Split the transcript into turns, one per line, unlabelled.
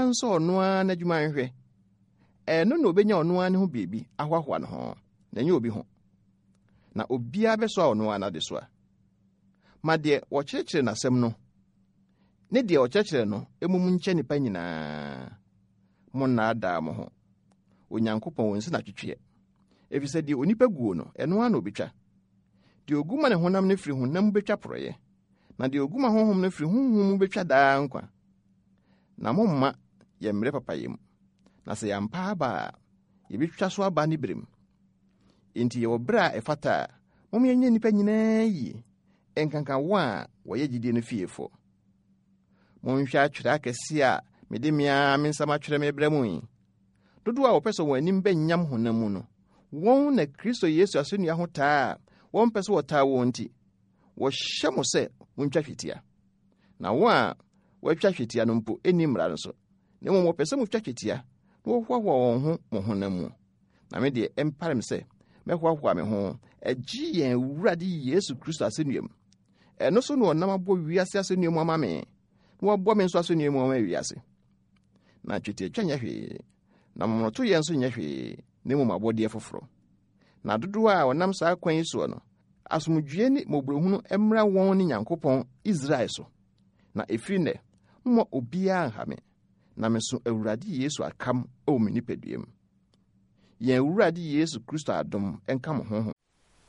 nso noa na adwuma nhwe no na obenya onoa ne ho biribi ahwahwa no ho na nye obi ho na obia beso a onoa na de so a ma de wo kyerɛkyerɛ n'asɛm no ne de wo kyerɛkyerɛ no emum nkyɛ nipa nyinaa mo na ada mo ho Onyankopɔn wonsi na twetwe efisɛ de onipa guo no ɛno ana obetwa de oguma ne honam ne firi honam betwa poroye na de oguma honhom ne firi honhom betwa daa nkwa na momma ye mre papayem na se yampa ba ye betwa so aba ne brem enti ye obra efata mom yenye nipa nyinaa yi enkanka wa wo ye gidie no fiefo monhwa atwere akɛse a mede mia mensama atwere me bremu yi dodo a wopɛso won anim banyam honamu no won na Kristo Yesu asenu ho taa won pɛso wɔtaa won nti wo hyɛ mo sɛ montwa hwetia na wo a watwa hwetia no mpo eni mmara nso ne mo pɛso mo twa hwetia na wo hwahwa won ho mo honamu na me de emparem sɛ mɛhwahwa me ho agyi yɛn Awurade Yesu Kristo asenuam ɛno so no nam abɔ wiase asenuam ama me na wɔbɔ me nso asenuam ama wiase na hwetia twa nya hwee na momoto yɛn nso nya hwee ne mo mabɔde foforo na dodo a wonam saa kwan yi so no asomdwie ne mobrohunu emra won ne Nyankopɔn Israel so na efiri ne mo obia nhame na me so Awurade Yesu akam o me nipaduam yɛn Awurade Yesu Kristo adom enka mo honhom